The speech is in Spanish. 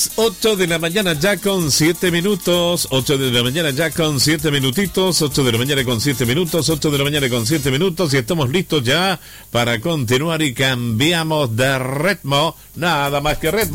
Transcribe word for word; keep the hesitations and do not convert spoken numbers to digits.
ocho de la mañana ya con siete minutos, ocho de la mañana ya con siete minutitos, ocho de la mañana con siete minutos, ocho de la mañana con siete minutos y estamos listos ya para continuar y cambiamos de ritmo, nada más que ritmo.